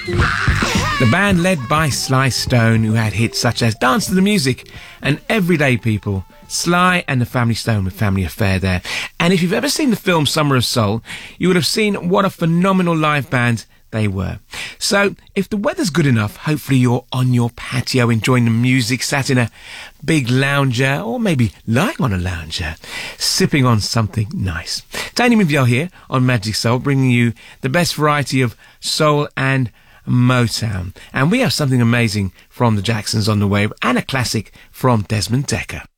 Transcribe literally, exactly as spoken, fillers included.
The band led by Sly Stone, who had hits such as Dance to the Music and Everyday People. Sly and the Family Stone with Family Affair there. And if you've ever seen the film Summer of Soul, you would have seen what a phenomenal live band they were. So if the weather's good enough, hopefully you're on your patio enjoying the music, sat in a big lounger or maybe lying on a lounger, sipping on something nice. Danny Mivell here on Magic Soul, bringing you the best variety of soul and Motown. And we have something amazing from the Jacksons on the way and a classic from Desmond Dekker.